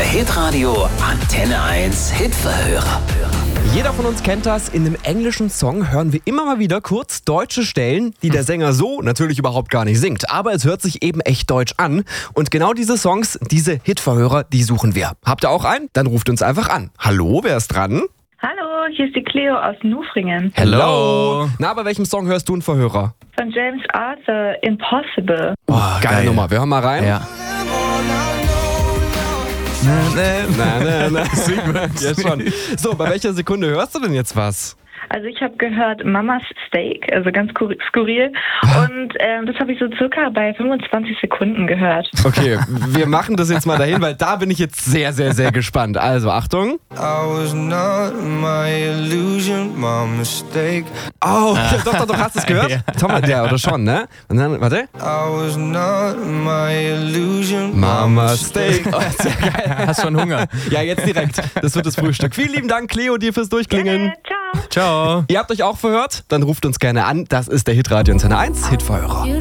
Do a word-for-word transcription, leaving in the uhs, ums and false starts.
Hitradio Antenne eins Hitverhörer. Jeder von uns kennt das. In einem englischen Song hören wir immer mal wieder kurz deutsche Stellen, die der Sänger so natürlich überhaupt gar nicht singt. Aber es hört sich eben echt deutsch an. Und genau diese Songs, diese Hitverhörer, die suchen wir. Habt ihr auch einen? Dann ruft uns einfach an. Hallo, wer ist dran? Hallo, hier ist die Cleo aus Nufringen. Hello. Na, bei welchem Song hörst du einen Verhörer? Von James Arthur, Impossible. Oh, geile geil. Nummer. Wir hören mal rein. Ja. Na, na, na. Ja, schon. So, bei welcher Sekunde hörst du denn jetzt was? Also ich habe gehört Mamas Steak, also ganz kur- skurril. Und ähm, das habe ich so circa bei fünfundzwanzig Sekunden gehört. Okay, wir machen das jetzt mal dahin, weil da bin ich jetzt sehr, sehr, sehr gespannt. Also, Achtung. I was not my illusion, my mistake. Oh, doch, doch, doch, hast du es gehört? Ja. Thomas, der oder schon, ne? Und dann, warte. I was not my illusion, Mama Steak. Oh, sehr geil. Hast schon Hunger? Ja, jetzt direkt. Das wird das Frühstück. Vielen lieben Dank, Cleo, dir fürs Durchklingeln. Äh, ciao. Ciao. Ihr habt euch auch verhört? Dann ruft uns gerne an. Das ist der Hitradio Antenne eins Hitverhörer.